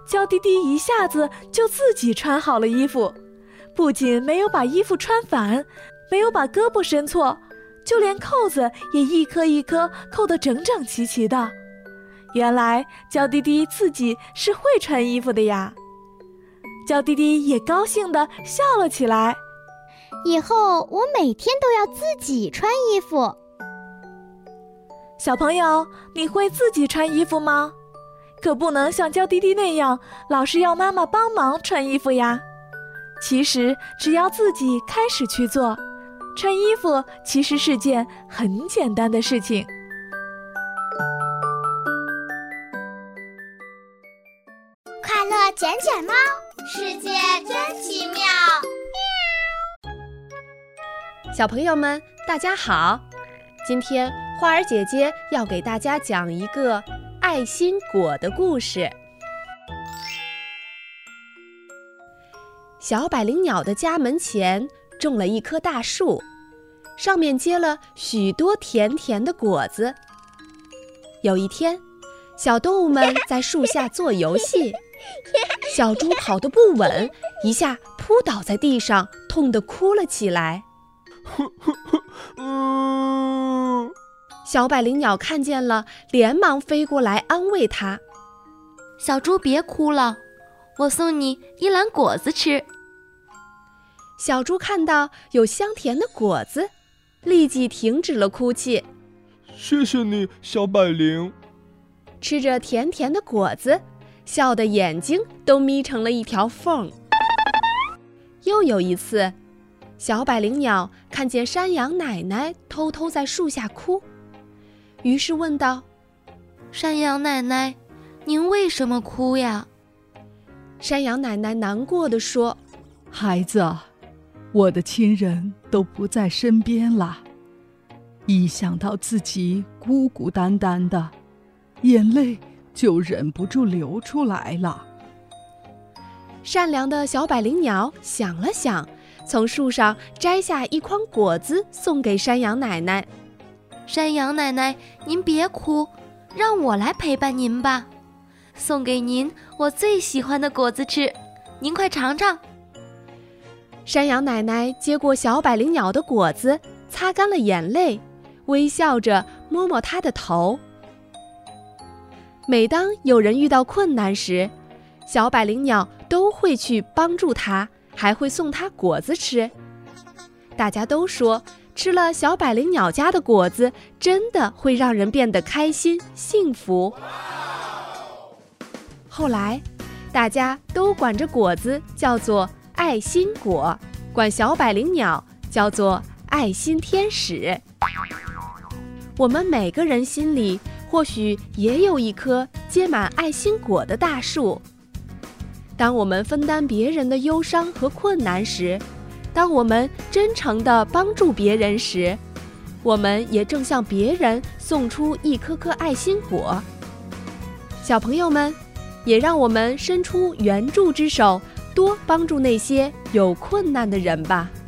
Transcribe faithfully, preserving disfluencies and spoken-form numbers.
娇滴滴一下子就自己穿好了衣服，不仅没有把衣服穿反，没有把胳膊伸错，就连扣子也一颗一颗扣得整整齐齐的。原来娇滴滴自己是会穿衣服的呀。娇滴滴也高兴地笑了起来。 以后我每天都要自己穿衣服。 小朋友，你会自己穿衣服吗？可不能像娇滴滴那样，老是要妈妈帮忙穿衣服呀。其实只要自己开始去做，穿衣服其实是件很简单的事情。 快乐卷卷猫，世界真奇妙。 小朋友们，大家好！今天花儿姐姐要给大家讲一个爱心果的故事。小百灵鸟的家门前种了一棵大树，上面结了许多甜甜的果子。有一天，小动物们在树下做游戏，小猪跑得不稳，一下扑倒在地上，痛得哭了起来。 嗯， 小百灵鸟看见了，连忙飞过来安慰它。 小猪别哭了，我送你一篮果子吃。 小猪看到有香甜的果子，立即停止了哭泣。 谢谢你，小百灵。 吃着甜甜的果子，笑得眼睛都眯成了一条缝。又有一次，小百灵鸟看见山羊奶奶偷偷在树下哭，于是问道： 山羊奶奶，您为什么哭呀？ 山羊奶奶难过地说： 孩子，我的亲人都不在身边了，一想到自己孤孤单单的，眼泪就忍不住流出来了。 善良的小百灵鸟想了想，从树上摘下一筐果子送给山羊奶奶。 山羊奶奶，您别哭，让我来陪伴您吧。送给您我最喜欢的果子吃，您快尝尝。 山羊奶奶接过小百灵鸟的果子，擦干了眼泪，微笑着摸摸它的头。每当有人遇到困难时，小百灵鸟都会去帮助他，还会送他果子吃。大家都说，吃了小百灵鸟家的果子，真的会让人变得开心幸福。后来，大家都管这果子叫做爱心果，管小百灵鸟叫做爱心天使。我们每个人心里或许也有一棵结满爱心果的大树。当我们分担别人的忧伤和困难时，当我们真诚地帮助别人时，我们也正向别人送出一颗颗爱心果。小朋友们，也让我们伸出援助之手，多帮助那些有困难的人吧。